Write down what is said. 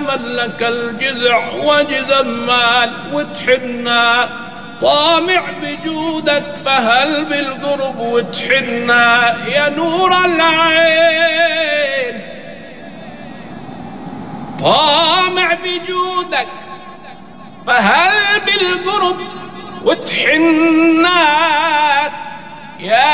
من لك الجذع وجذمال وتحنا، طامع بجودك فهل بالقرب وتحنا يا نور العين، طامع بجودك فهل بالقرب وتحنا يا